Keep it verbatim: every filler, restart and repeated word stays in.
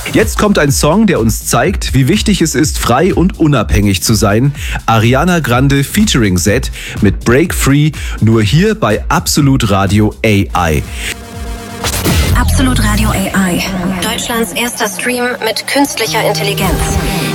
Jetzt kommt ein Song, der uns zeigt, wie wichtig es ist, frei und unabhängig zu sein. Ariana Grande featuring Z mit Break Free, nur hier bei Absolut Radio A I. Absolut Radio A I. Deutschlands erster Stream mit künstlicher Intelligenz.